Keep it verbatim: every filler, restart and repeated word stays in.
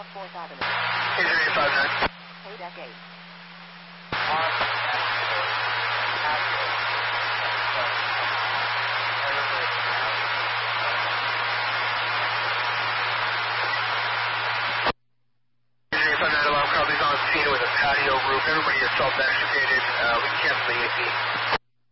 South fourth Avenue. Pager eight five nine. Hey, deck eight. Alarm company's on scene with a patio roof. Everybody is self-extricated. Uh, we canceled the A P.